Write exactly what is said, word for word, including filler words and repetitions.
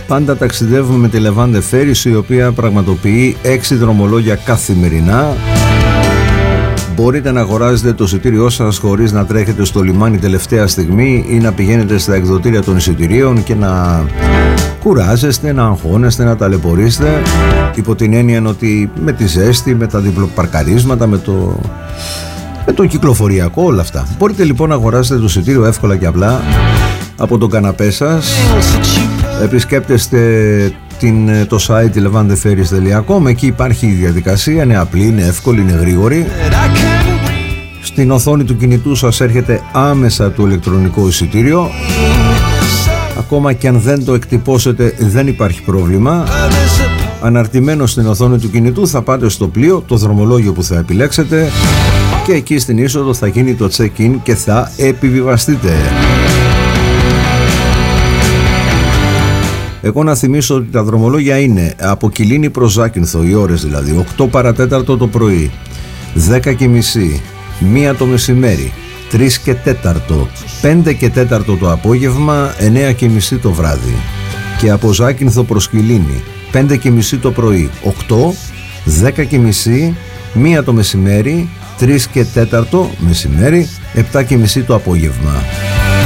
Πάντα ταξιδεύουμε με τη Levante Ferries, η οποία πραγματοποιεί έξι δρομολόγια καθημερινά. Μπορείτε να αγοράζετε το εισιτήριό σας χωρίς να τρέχετε στο λιμάνι τελευταία στιγμή ή να πηγαίνετε στα εκδοτήρια των εισιτηρίων και να κουράζεστε, να αγχώνεστε, να ταλαιπωρήσετε, υπό την έννοια ότι με τη ζέστη, με τα διπλοπαρκαρίσματα, με το, με το κυκλοφοριακό, όλα αυτά. Μπορείτε λοιπόν να αγοράσετε το εισιτήριο εύκολα και απλά από τον καναπέ σας. Επισκέπτεστε την, το site levante ferries τελεία com. Εκεί υπάρχει η διαδικασία, είναι απλή, είναι εύκολη, είναι γρήγορη. Στην οθόνη του κινητού σας έρχεται άμεσα το ηλεκτρονικό εισιτήριο. Ακόμα και αν δεν το εκτυπώσετε δεν υπάρχει πρόβλημα. Αναρτημένο στην οθόνη του κινητού θα πάτε στο πλοίο, το δρομολόγιο που θα επιλέξετε, και εκεί στην είσοδο θα γίνει το check-in και θα επιβιβαστείτε. Εγώ να θυμίσω ότι τα δρομολόγια είναι από Κιλίνη προς Ζάκυνθο, οι ώρες δηλαδή οκτώ παρατέταρτο το πρωί, δέκα και μισή, μία το μεσημέρι, τρεις και τέταρτο, πέντε και τέταρτο το απόγευμα, εννέα και μισή το βράδυ. Και από Ζάκυνθο προς Κιλίνη, πέντε και μισή το πρωί, οκτώ, δέκα και μισή, μία το μεσημέρι, τρεις και τέταρτο μεσημέρι, επτά και μισή το απόγευμα.